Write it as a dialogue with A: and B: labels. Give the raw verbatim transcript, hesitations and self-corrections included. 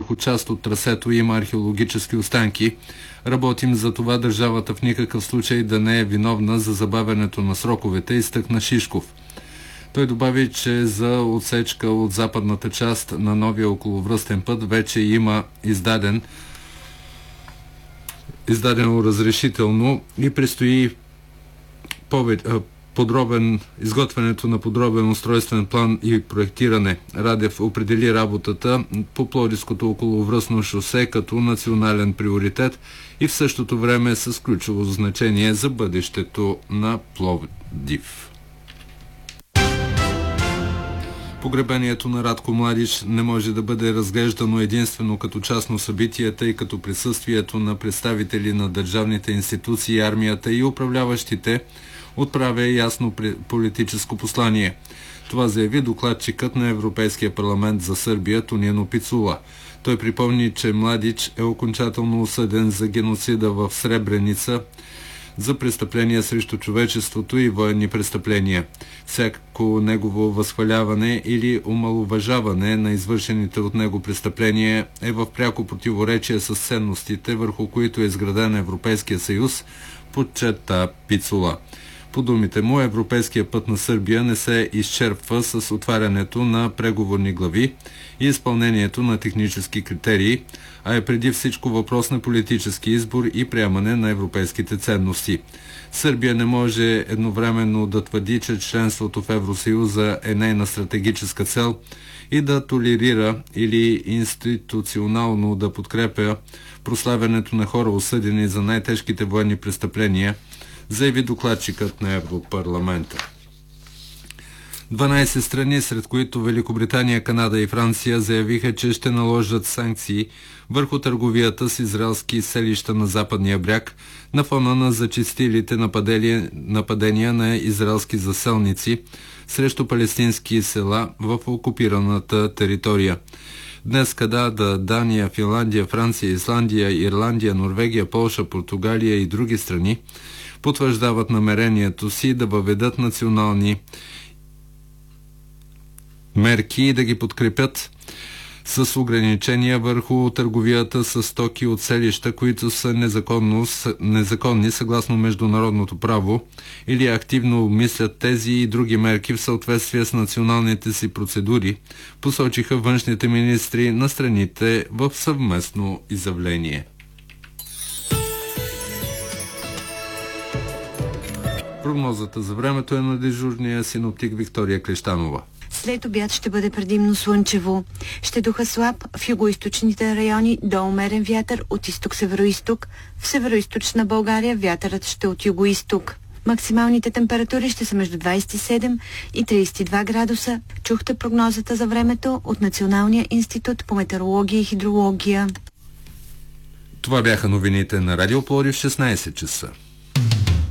A: върху част от трасето има археологически останки. Работим за това държавата в никакъв случай да не е виновна за забавянето на сроковете, изтъкна Шишков. Той добави, че за отсечка от западната част на новия околовръстен път вече има издаден издадено разрешително и предстои повече подробен, изготвянето на подробен устройствен план и проектиране. Радев определи работата по Пловдивското околовръстно шосе като национален приоритет и в същото време с ключово значение за бъдещето на Пловдив. Погребението на Радко Младич не може да бъде разглеждано единствено като частно събитие, тъй като присъствието на представители на държавните институции, армията и управляващите отправя ясно политическо послание. Това заяви докладчикът на Европейския парламент за Сърбия Тонино Пицула. Той припомни, че Младич е окончателно осъден за геноцида в Сребреница, за престъпления срещу човечеството и военни престъпления. Всяко негово възхваляване или омаловажаване на извършените от него престъпления е в пряко противоречие с ценностите, върху които е изграден Европейския съюз, подчерта Пицула. По думите му, европейския път на Сърбия не се изчерпва с отварянето на преговорни глави и изпълнението на технически критерии, а е преди всичко въпрос на политически избор и приемане на европейските ценности. Сърбия не може едновременно да твърди, че членството в Евросъюза е нейна стратегическа цел и да толерира или институционално да подкрепя прославянето на хора, осъдени за най-тежките военни престъпления, заяви докладчикът на Европарламента. дванайсет страни, сред които Великобритания, Канада и Франция, заявиха, че ще наложат санкции върху търговията с израелски селища на Западния бряг на фона на зачестилите нападения, нападения на израелски заселници срещу палестински села в окупираната територия. Днес Канада, Дания, Финландия, Франция, Исландия, Ирландия, Норвегия, Полша, Португалия и други страни потвърждават намерението си да въведат национални мерки и да ги подкрепят с ограничения върху търговията с стоки от селища, които са незаконно, незаконни съгласно международното право, или активно обмислят тези и други мерки в съответствие с националните си процедури, посочиха външните министри на страните в съвместно изявление. Прогнозата за времето е на дежурния синоптик Виктория Клещанова.
B: След обяд ще бъде предимно слънчево. Ще духа слаб в югоизточните райони до умерен вятър от изток-североизток. В североизточна България вятърът ще от югоизток. Максималните температури ще са между двадесет и седем и тридесет и два градуса. Чухте прогнозата за времето от Националния институт по метеорология и хидрология.
A: Това бяха новините на Радио Пловдив в шестнадесет часа.